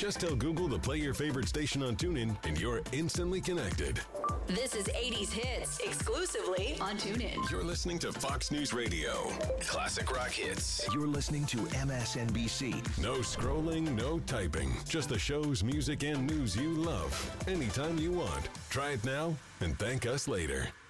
Just tell Google to play your favorite station on TuneIn and you're instantly connected. This is 80s Hits, exclusively on TuneIn. You're listening to Fox News Radio. Classic rock hits. You're listening to MSNBC. No scrolling, no typing. Just the shows, music, and news you love. Anytime you want. Try it now and thank us later.